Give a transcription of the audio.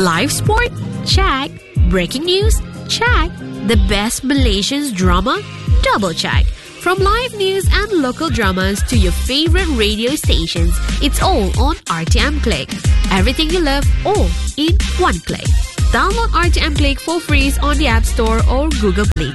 Live sport? Check. Breaking news? Check. The best Malaysian drama? Double check. From live news and local dramas to your favorite radio stations, it's all on RTM Click. Everything you love, all in one click. Download RTM Click for free on the App Store or Google Play.